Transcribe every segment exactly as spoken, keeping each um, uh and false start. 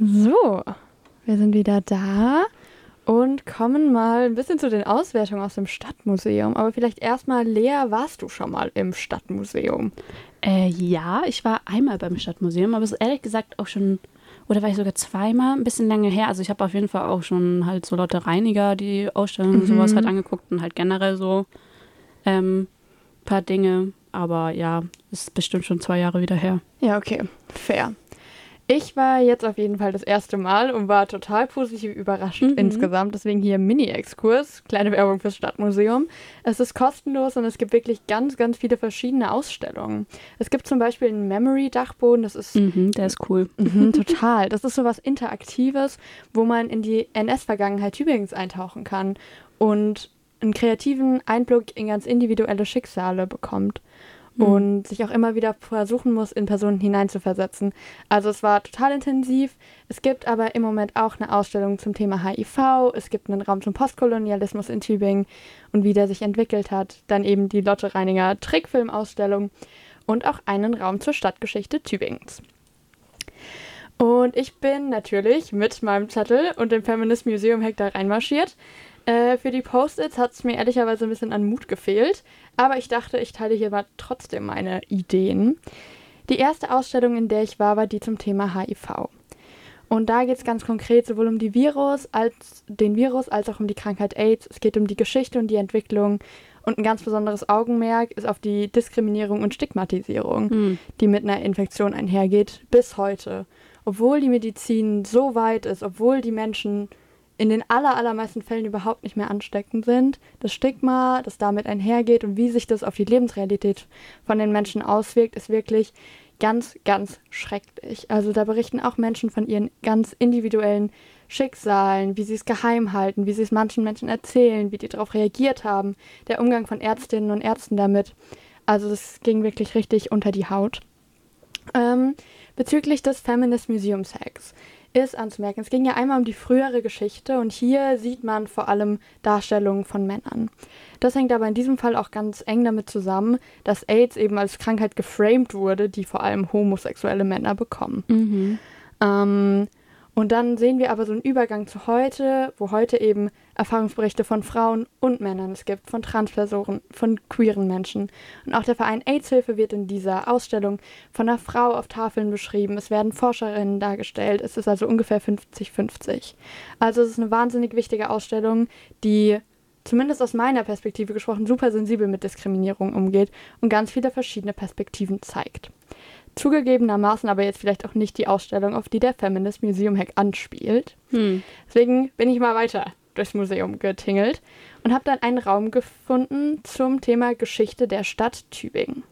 So, wir sind wieder da und kommen mal ein bisschen zu den Auswertungen aus dem Stadtmuseum. Aber vielleicht erstmal, Lea, warst du schon mal im Stadtmuseum? Äh, ja, ich war einmal beim Stadtmuseum, aber es ist ehrlich gesagt auch schon, oder war ich sogar zweimal, ein bisschen lange her. Also ich habe auf jeden Fall auch schon halt so Lotte Reiniger, die Ausstellung und sowas halt angeguckt und halt generell so ähm, paar Dinge. Aber ja, ist bestimmt schon zwei Jahre wieder her. Ja, okay, fair. Ich war jetzt auf jeden Fall das erste Mal und war total positiv überrascht Mhm. insgesamt. Deswegen hier Mini-Exkurs, kleine Werbung fürs Stadtmuseum. Es ist kostenlos und es gibt wirklich ganz, ganz viele verschiedene Ausstellungen. Es gibt zum Beispiel einen Memory-Dachboden, das ist Mhm, der ist cool. mhm, total. Das ist so was Interaktives, wo man in die N S-Vergangenheit Tübingens eintauchen kann und einen kreativen Einblick in ganz individuelle Schicksale bekommt. Und sich auch immer wieder versuchen muss, in Personen hineinzuversetzen. Also es war total intensiv. Es gibt aber im Moment auch eine Ausstellung zum Thema H I V. Es gibt einen Raum zum Postkolonialismus in Tübingen und wie der sich entwickelt hat. Dann eben die Lotte Reiniger Trickfilmausstellung und auch einen Raum zur Stadtgeschichte Tübingens. Und ich bin natürlich mit meinem Zettel und dem Feminist Museum Hack da reinmarschiert. Äh, für die Post-its hat es mir ehrlicherweise ein bisschen an Mut gefehlt, aber ich dachte, ich teile hier mal trotzdem meine Ideen. Die erste Ausstellung, in der ich war, war die zum Thema H I V. Und da geht es ganz konkret sowohl um die Virus als, den Virus als auch um die Krankheit AIDS. Es geht um die Geschichte und die Entwicklung und ein ganz besonderes Augenmerk ist auf die Diskriminierung und Stigmatisierung, Mhm. die mit einer Infektion einhergeht, bis heute. Obwohl die Medizin so weit ist, obwohl die Menschen in den aller, allermeisten Fällen überhaupt nicht mehr ansteckend sind. Das Stigma, das damit einhergeht und wie sich das auf die Lebensrealität von den Menschen auswirkt, ist wirklich ganz, ganz schrecklich. Also da berichten auch Menschen von ihren ganz individuellen Schicksalen, wie sie es geheim halten, wie sie es manchen Menschen erzählen, wie die darauf reagiert haben, der Umgang von Ärztinnen und Ärzten damit. Also das ging wirklich richtig unter die Haut. Ähm, bezüglich des Feminist Museums Hacks ist anzumerken, es ging ja einmal um die frühere Geschichte und hier sieht man vor allem Darstellungen von Männern. Das hängt aber in diesem Fall auch ganz eng damit zusammen, dass AIDS eben als Krankheit geframed wurde, die vor allem homosexuelle Männer bekommen. Mhm. Ähm, und dann sehen wir aber so einen Übergang zu heute, wo heute eben Erfahrungsberichte von Frauen und Männern es gibt, von Transpersonen, von queeren Menschen. Und auch der Verein AIDS-Hilfe wird in dieser Ausstellung von einer Frau auf Tafeln beschrieben. Es werden Forscherinnen dargestellt. Es ist also ungefähr fünfzig fünfzig. Also es ist eine wahnsinnig wichtige Ausstellung, die zumindest aus meiner Perspektive gesprochen super sensibel mit Diskriminierung umgeht und ganz viele verschiedene Perspektiven zeigt. Zugegebenermaßen aber jetzt vielleicht auch nicht die Ausstellung, auf die der Feminist Museum Hack anspielt. Hm. Deswegen bin ich mal weiter durchs Museum getingelt und habe dann einen Raum gefunden zum Thema Geschichte der Stadt Tübingen.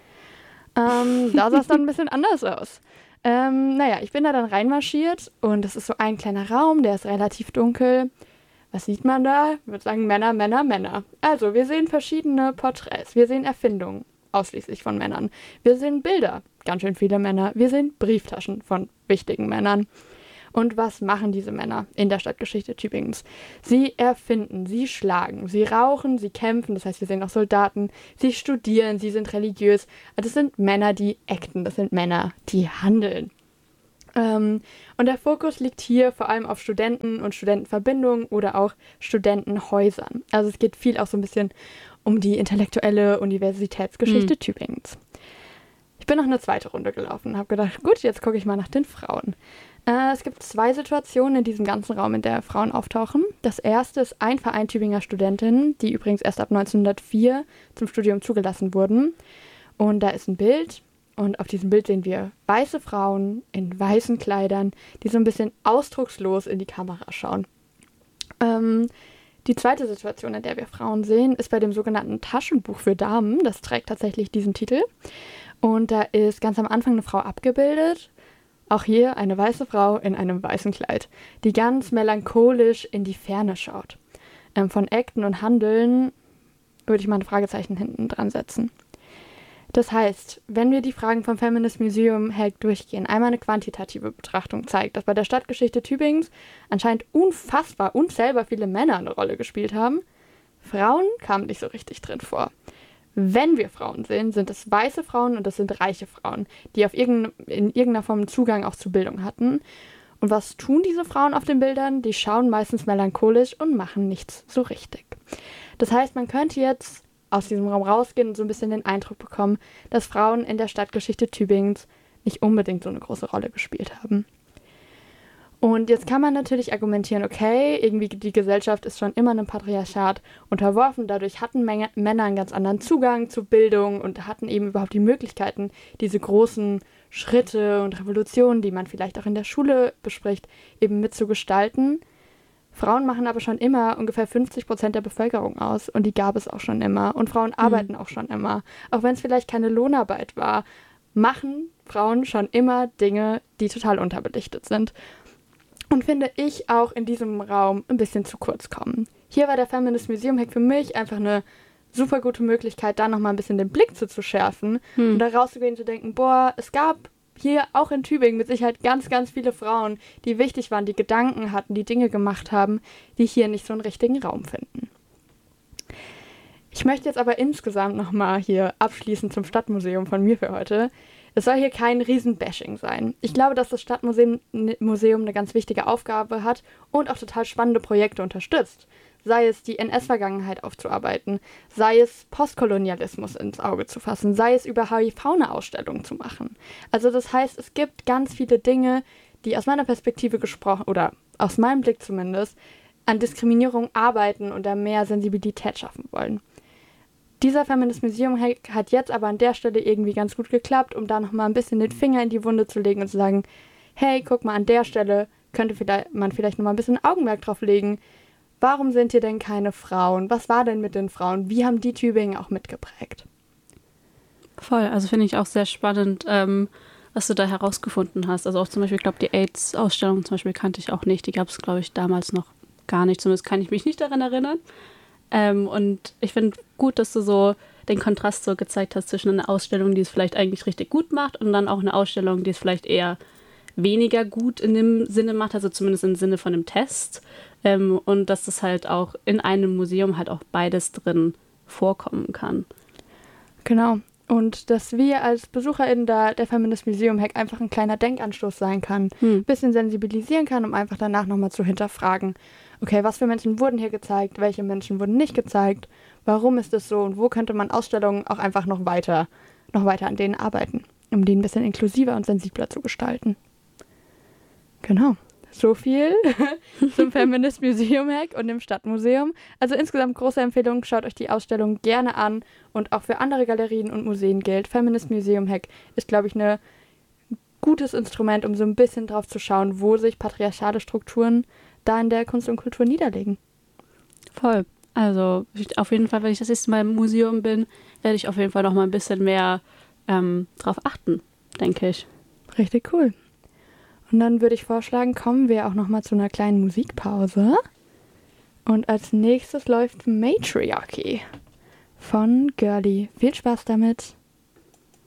Ähm, da sah es dann ein bisschen anders aus. Ähm, naja, ich bin da dann reinmarschiert und es ist so ein kleiner Raum, der ist relativ dunkel. Was sieht man da? Ich würde sagen Männer, Männer, Männer. Also wir sehen verschiedene Porträts, wir sehen Erfindungen, ausschließlich von Männern. Wir sehen Bilder, ganz schön viele Männer. Wir sehen Brieftaschen von wichtigen Männern. Und was machen diese Männer in der Stadtgeschichte Tübingens? Sie erfinden, sie schlagen, sie rauchen, sie kämpfen, das heißt, wir sehen auch Soldaten, sie studieren, sie sind religiös. Das sind Männer, die acten, das sind Männer, die handeln. Ähm, und der Fokus liegt hier vor allem auf Studenten und Studentenverbindungen oder auch Studentenhäusern. Also es geht viel auch so ein bisschen um die intellektuelle Universitätsgeschichte Mhm. Tübingens. Ich bin noch eine zweite Runde gelaufen und habe gedacht, gut, jetzt gucke ich mal nach den Frauen. Äh, es gibt zwei Situationen in diesem ganzen Raum, in der Frauen auftauchen. Das erste ist ein Verein Tübinger Studentinnen, die übrigens erst ab neunzehnhundertvier zum Studium zugelassen wurden. Und da ist ein Bild und auf diesem Bild sehen wir weiße Frauen in weißen Kleidern, die so ein bisschen ausdruckslos in die Kamera schauen. Ähm, Die zweite Situation, in der wir Frauen sehen, ist bei dem sogenannten Taschenbuch für Damen. Das trägt tatsächlich diesen Titel. Und da ist ganz am Anfang eine Frau abgebildet. Auch hier eine weiße Frau in einem weißen Kleid, die ganz melancholisch in die Ferne schaut. Ähm, von Acten und Handeln würde ich mal ein Fragezeichen hinten dran setzen. Das heißt, wenn wir die Fragen vom Feminist Museum Hack durchgehen, einmal eine quantitative Betrachtung zeigt, dass bei der Stadtgeschichte Tübingens anscheinend unfassbar unzählbar viele Männer eine Rolle gespielt haben, Frauen kamen nicht so richtig drin vor. Wenn wir Frauen sehen, sind es weiße Frauen und das sind reiche Frauen, die auf irgendein, in irgendeiner Form Zugang auch zu Bildung hatten. Und was tun diese Frauen auf den Bildern? Die schauen meistens melancholisch und machen nichts so richtig. Das heißt, man könnte jetzt aus diesem Raum rausgehen und so ein bisschen den Eindruck bekommen, dass Frauen in der Stadtgeschichte Tübingens nicht unbedingt so eine große Rolle gespielt haben. Und jetzt kann man natürlich argumentieren, okay, irgendwie die Gesellschaft ist schon immer einem Patriarchat unterworfen, dadurch hatten Menge, Männer einen ganz anderen Zugang zu Bildung und hatten eben überhaupt die Möglichkeiten, diese großen Schritte und Revolutionen, die man vielleicht auch in der Schule bespricht, eben mitzugestalten. Frauen machen aber schon immer ungefähr fünfzig Prozent der Bevölkerung aus und die gab es auch schon immer und Frauen arbeiten mhm. auch schon immer. Auch wenn es vielleicht keine Lohnarbeit war, machen Frauen schon immer Dinge, die total unterbelichtet sind. Und finde ich auch in diesem Raum ein bisschen zu kurz kommen. Hier war der Feminist Museum Hack für mich einfach eine super gute Möglichkeit, da nochmal ein bisschen den Blick zu, zu schärfen hm. und da rauszugehen und zu denken, boah, es gab hier auch in Tübingen mit Sicherheit ganz, ganz viele Frauen, die wichtig waren, die Gedanken hatten, die Dinge gemacht haben, die hier nicht so einen richtigen Raum finden. Ich möchte jetzt aber insgesamt nochmal hier abschließend zum Stadtmuseum von mir für heute. Es soll hier kein Riesen-Bashing sein. Ich glaube, dass das Stadtmuseum Museum eine ganz wichtige Aufgabe hat und auch total spannende Projekte unterstützt. Sei es die N S-Vergangenheit aufzuarbeiten, sei es Postkolonialismus ins Auge zu fassen, sei es über H I V eine Ausstellung zu machen. Also das heißt, es gibt ganz viele Dinge, die aus meiner Perspektive gesprochen, oder aus meinem Blick zumindest, an Diskriminierung arbeiten und da mehr Sensibilität schaffen wollen. Dieser Feminist Museum Hack hat jetzt aber an der Stelle irgendwie ganz gut geklappt, um da nochmal ein bisschen den Finger in die Wunde zu legen und zu sagen, hey, guck mal, an der Stelle könnte vielleicht, man vielleicht nochmal ein bisschen Augenmerk drauf legen. Warum sind hier denn keine Frauen? Was war denn mit den Frauen? Wie haben die Tübingen auch mitgeprägt? Voll, also finde ich auch sehr spannend, ähm, was du da herausgefunden hast. Also auch zum Beispiel, ich glaube, die AIDS-Ausstellung zum Beispiel kannte ich auch nicht. Die gab es, glaube ich, damals noch gar nicht. Zumindest kann ich mich nicht daran erinnern. Ähm, und ich finde gut, dass du so den Kontrast so gezeigt hast zwischen einer Ausstellung, die es vielleicht eigentlich richtig gut macht und dann auch eine Ausstellung, die es vielleicht eher weniger gut in dem Sinne macht, also zumindest im Sinne von einem Test. Ähm, und dass das halt auch in einem Museum halt auch beides drin vorkommen kann. Genau. Und dass wir als BesucherInnen da der Feminist Museum Hack einfach ein kleiner Denkanstoß sein kann, hm. ein bisschen sensibilisieren kann, um einfach danach nochmal zu hinterfragen, okay, was für Menschen wurden hier gezeigt, welche Menschen wurden nicht gezeigt, warum ist das so und wo könnte man Ausstellungen auch einfach noch weiter, noch weiter an denen arbeiten, um die ein bisschen inklusiver und sensibler zu gestalten. Genau. So viel zum Feminist Museum Hack und dem Stadtmuseum. Also insgesamt große Empfehlung, schaut euch die Ausstellung gerne an und auch für andere Galerien und Museen gilt. Feminist Museum Hack ist, glaube ich, ein gutes Instrument, um so ein bisschen drauf zu schauen, wo sich patriarchale Strukturen da in der Kunst und Kultur niederlegen. Voll. Also ich, auf jeden Fall, wenn ich das nächste Mal im Museum bin, werde ich auf jeden Fall noch mal ein bisschen mehr ähm, drauf achten, denke ich. Richtig cool. Und dann würde ich vorschlagen, kommen wir auch noch mal zu einer kleinen Musikpause. Und als nächstes läuft Matriarchy von Girly. Viel Spaß damit.